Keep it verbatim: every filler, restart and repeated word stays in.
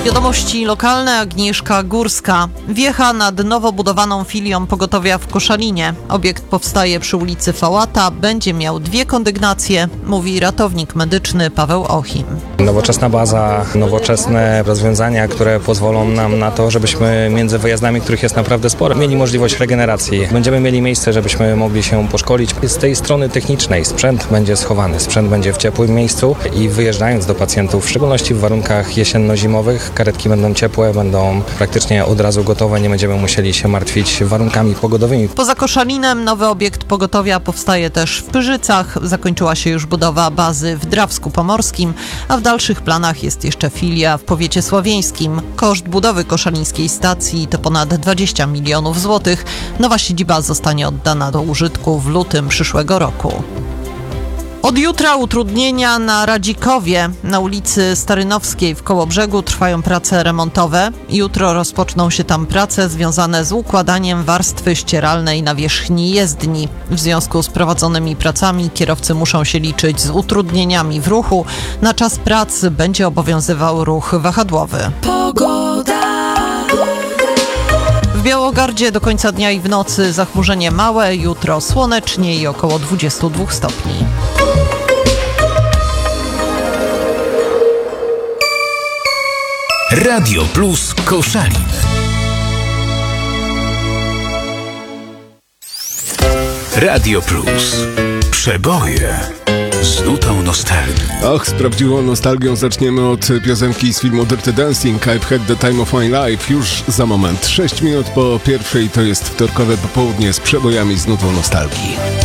Wiadomości lokalne. Agnieszka Górska. Wiecha nad nowo budowaną filią pogotowia w Koszalinie. Obiekt powstaje przy ulicy Fałata, będzie miał dwie kondygnacje, mówi ratownik medyczny Paweł Ochim. Nowoczesna baza, nowoczesne rozwiązania, które pozwolą nam na to, żebyśmy między wyjazdami, których jest naprawdę sporo, mieli możliwość regeneracji. Będziemy mieli miejsce, żebyśmy mogli się poszkolić. Z tej strony technicznej sprzęt będzie schowany, sprzęt będzie w ciepłym miejscu i wyjeżdżając do pacjentów, w szczególności w warunkach jesienno-zimowych, karetki będą ciepłe, będą praktycznie od razu gotowe, nie będziemy musieli się martwić warunkami pogodowymi. Poza Koszalinem nowy obiekt pogotowia powstaje też w Pyrzycach. Zakończyła się już budowa bazy w Drawsku Pomorskim, a w dalszych planach jest jeszcze filia w powiecie sławieńskim. Koszt budowy koszalińskiej stacji to ponad dwadzieścia milionów złotych. Nowa siedziba zostanie oddana do użytku w lutym przyszłego roku. Od jutra utrudnienia na Radzikowie. Na ulicy Starynowskiej w Kołobrzegu trwają prace remontowe. Jutro rozpoczną się tam prace związane z układaniem warstwy ścieralnej nawierzchni jezdni. W związku z prowadzonymi pracami kierowcy muszą się liczyć z utrudnieniami w ruchu. Na czas prac będzie obowiązywał ruch wahadłowy. Pogoda. W Białogardzie do końca dnia i w nocy zachmurzenie małe, jutro słonecznie i około dwadzieścia dwa stopni. Radio Plus Koszalin. Radio Plus. Przeboje z nutą nostalgii. Och, z prawdziwą nostalgią zaczniemy od piosenki z filmu Dirty Dancing, I've Had the Time of My Life. Już za moment, sześć minut po pierwszej, to jest wtorkowe popołudnie z przebojami z nutą nostalgii.